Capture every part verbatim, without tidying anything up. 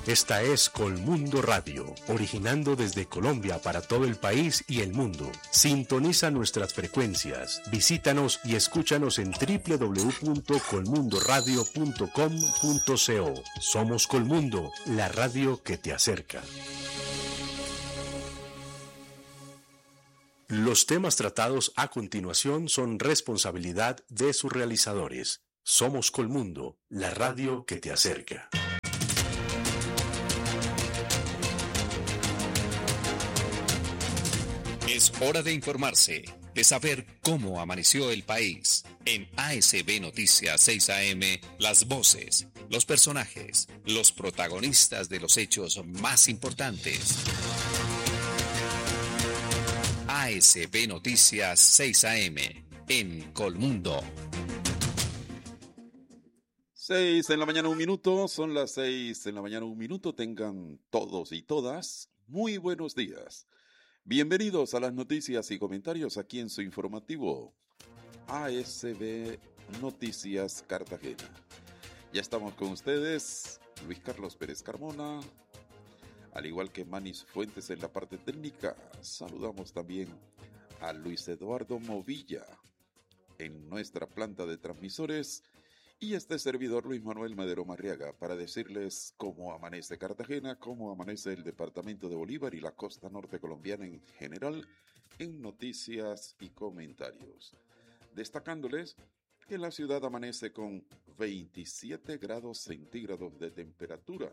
Esta es Colmundo Radio, originando desde Colombia para todo el país y el mundo. Sintoniza nuestras frecuencias, visítanos y escúchanos en doble u doble u doble u punto colmundo radio punto com punto co. Somos Colmundo, la radio que te acerca. Los temas tratados a continuación son responsabilidad de sus realizadores. Somos Colmundo, la radio que te acerca. Es hora de informarse, de saber cómo amaneció el país. En A S B Noticias seis A M, las voces, los personajes, los protagonistas de los hechos más importantes. A S B Noticias seis A M, en Colmundo. Seis en la mañana, un minuto. Son las seis en la mañana, un minuto. Tengan todos y todas muy buenos días. Bienvenidos a las noticias y comentarios aquí en su informativo A S B Noticias Cartagena. Ya estamos con ustedes, Luis Carlos Pérez Carmona, al igual que Manis Fuentes en la parte técnica. Saludamos también a Luis Eduardo Movilla en nuestra planta de transmisores y este servidor Luis Manuel Madero Marriaga para decirles cómo amanece Cartagena, cómo amanece el departamento de Bolívar y la costa norte colombiana en general en noticias y comentarios. Destacándoles que la ciudad amanece con veintisiete grados centígrados de temperatura.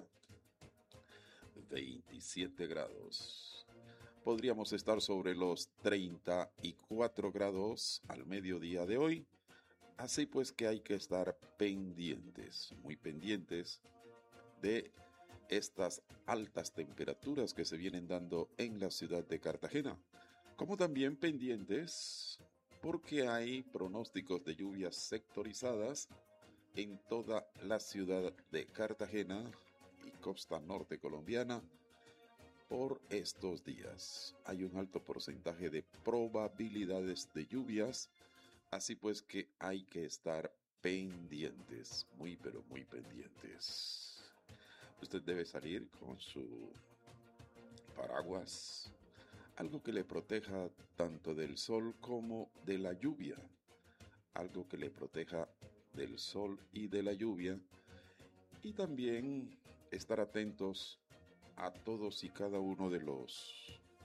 veintisiete grados. Podríamos estar sobre los treinta y cuatro grados al mediodía de hoy. Así pues que hay que estar pendientes, muy pendientes de estas altas temperaturas que se vienen dando en la ciudad de Cartagena, como también pendientes porque hay pronósticos de lluvias sectorizadas en toda la ciudad de Cartagena y costa norte colombiana por estos días. Hay un alto porcentaje de probabilidades de lluvias. Así pues que hay que estar pendientes, muy pero muy pendientes. Usted debe salir con su paraguas, algo que le proteja tanto del sol como de la lluvia, algo que le proteja del sol y de la lluvia, y también estar atentos a todos y cada uno de los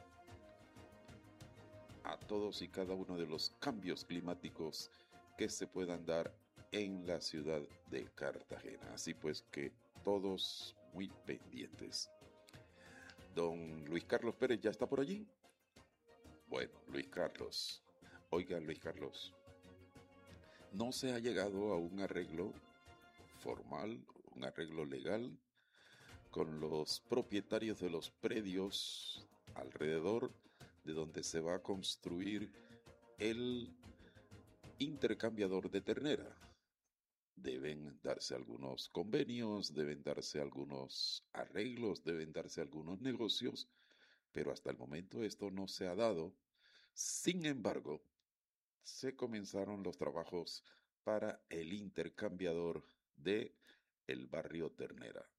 a todos y cada uno de los cambios climáticos que se puedan dar en la ciudad de Cartagena. Así pues que todos muy pendientes. Don Luis Carlos Pérez ya está por allí. Bueno, Luis Carlos. Oiga, Luis Carlos. No se ha llegado a un arreglo formal, un arreglo legal con los propietarios de los predios alrededor de donde se va a construir el intercambiador de ternera. Deben darse algunos convenios, deben darse algunos arreglos, deben darse algunos negocios, pero hasta el momento esto no se ha dado. Sin embargo, se comenzaron los trabajos para el intercambiador de el barrio Ternera.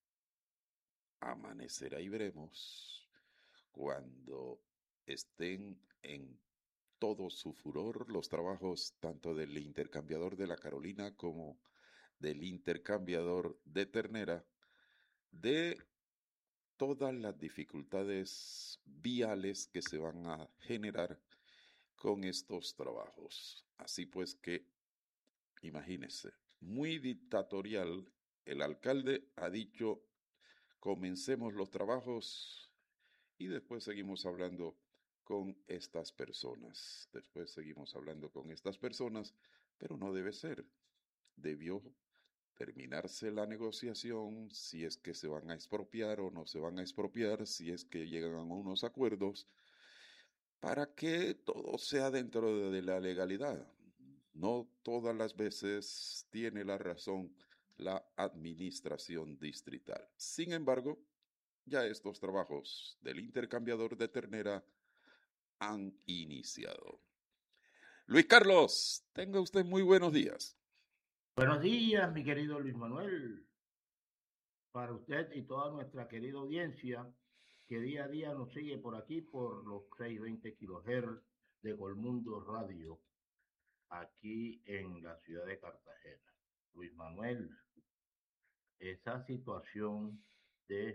Amanecerá y veremos cuando estén en todo su furor los trabajos tanto del intercambiador de la Carolina como del intercambiador de Ternera, de todas las dificultades viales que se van a generar con estos trabajos. Así pues que, imagínense, muy dictatorial, el alcalde ha dicho, comencemos los trabajos y después seguimos hablando con estas personas. Después seguimos hablando con estas personas, pero no debe ser. Debió terminarse la negociación, si es que se van a expropiar o no se van a expropiar, si es que llegan a unos acuerdos, para que todo sea dentro de la legalidad. No todas las veces tiene la razón la administración distrital. Sin embargo, ya estos trabajos del intercambiador de ternera han iniciado. Luis Carlos, tenga usted muy buenos días. Buenos días, mi querido Luis Manuel. para usted y toda nuestra querida audiencia que día a día nos sigue por aquí por los seiscientos veinte kilohertz de Colmundo Radio, aquí en la ciudad de Cartagena. Luis Manuel, esa situación de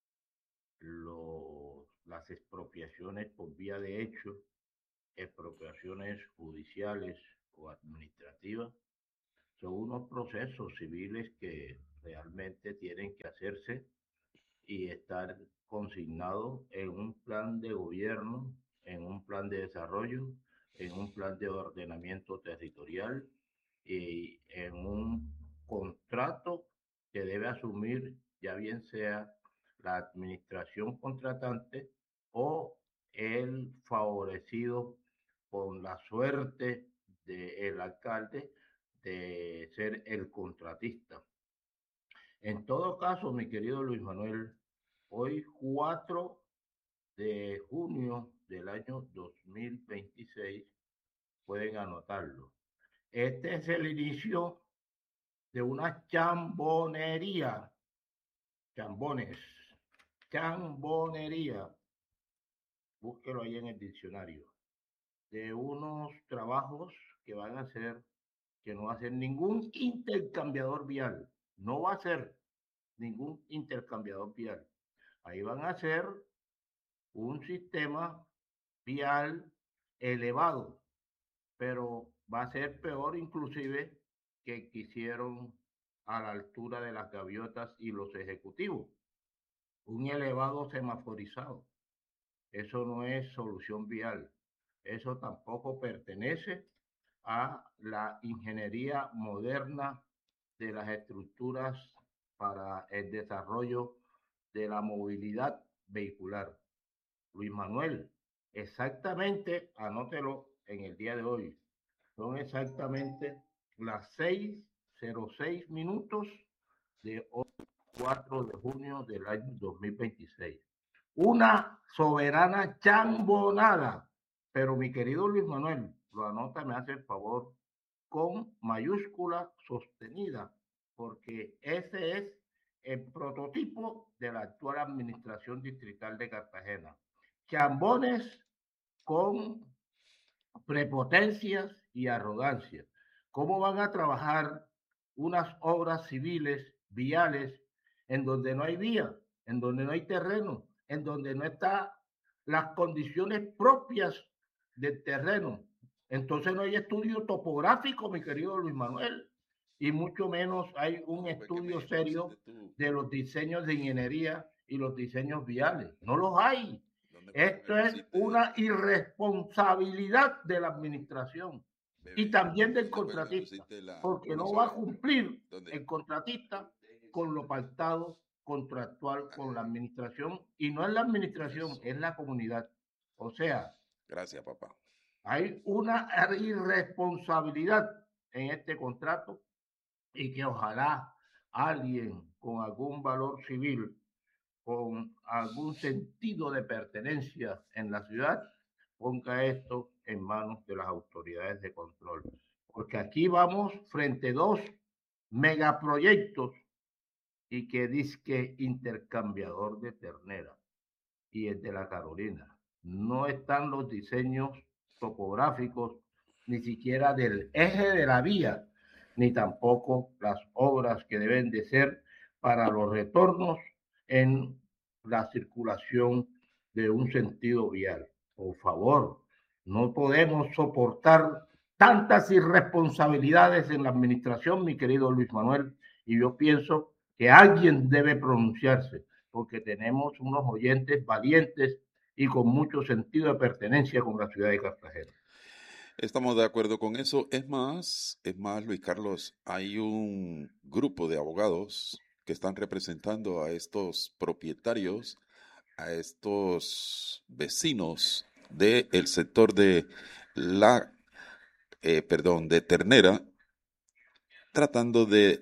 los, las expropiaciones por vía de hecho, expropiaciones judiciales o administrativas, son unos procesos civiles que realmente tienen que hacerse y estar consignados en un plan de gobierno, en un plan de desarrollo, en un plan de ordenamiento territorial y en un contrato que debe asumir ya bien sea la administración contratante o el favorecido con la suerte del alcalde de ser el contratista. En todo caso, mi querido Luis Manuel, hoy cuatro de junio del año dos mil veintiséis, pueden anotarlo. Este es el inicio de una chambonería, chambones, chambonería, búsquelo ahí en el diccionario, de unos trabajos que van a hacer, que no va a ser ningún intercambiador vial, no va a ser ningún intercambiador vial. Ahí van a hacer un sistema vial elevado, pero va a ser peor inclusive que quisieron a la altura de las gaviotas y los ejecutivos. Un elevado semaforizado. Eso no es solución vial. Eso tampoco pertenece a la ingeniería moderna de las estructuras para el desarrollo de la movilidad vehicular. Luis Manuel, exactamente, anótelo en el día de hoy, son exactamente las seis cero seis minutos de hoy, cuatro de junio del año dos mil veintiséis. Una soberana chambonada, pero mi querido Luis Manuel, lo anota, me hace el favor, con mayúscula sostenida, porque ese es el prototipo de la actual administración distrital de Cartagena. Chambones con prepotencias y arrogancia. ¿Cómo van a trabajar unas obras civiles, viales, en donde no hay vía, en donde no hay terreno, en donde no están las condiciones propias del terreno? Entonces no hay estudio topográfico, mi querido Luis Manuel, y mucho menos hay un estudio serio de los diseños de ingeniería y los diseños viales. No los hay. Esto es una irresponsabilidad de la administración y también del contratista, porque no va a cumplir el contratista con lo pactado contractual con la administración, y no es la administración, es la comunidad. O sea, gracias, papá. Hay una irresponsabilidad en este contrato y que ojalá alguien con algún valor civil, con algún sentido de pertenencia en la ciudad, ponga esto en manos de las autoridades de control. Porque aquí vamos frente a dos megaproyectos y que dizque intercambiador de ternera y el de la Carolina. No están los diseños topográficos, ni siquiera del eje de la vía, ni tampoco las obras que deben de ser para los retornos en la circulación de un sentido vial. Por favor, no podemos soportar tantas irresponsabilidades en la administración, mi querido Luis Manuel, y yo pienso que alguien debe pronunciarse, porque tenemos unos oyentes valientes y con mucho sentido de pertenencia con la ciudad de Cartagena. Estamos de acuerdo con eso. Es más, es más, Luis Carlos, hay un grupo de abogados que están representando a estos propietarios, a estos vecinos del sector de la, eh, perdón, de Ternera, tratando de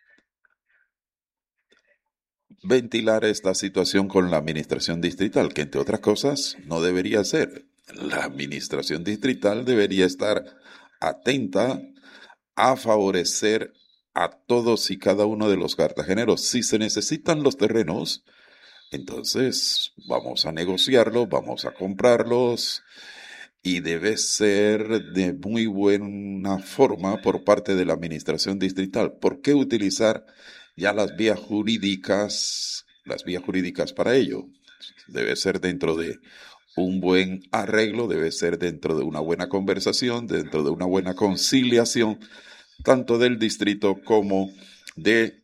ventilar esta situación con la administración distrital, que entre otras cosas no debería ser. La administración distrital debería estar atenta a favorecer a todos y cada uno de los cartageneros. Si se necesitan los terrenos, entonces vamos a negociarlo, vamos a comprarlos, y debe ser de muy buena forma por parte de la administración distrital. ¿Por qué utilizar ya las vías jurídicas, las vías jurídicas para ello? Debe ser dentro de un buen arreglo, debe ser dentro de una buena conversación, dentro de una buena conciliación, tanto del distrito como de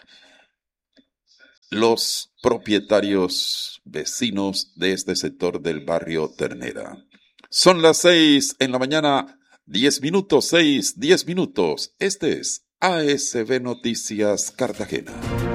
los propietarios vecinos de este sector del barrio Ternera. Son las seis en la mañana, diez minutos, seis, diez minutos. Este es A S B Noticias Cartagena.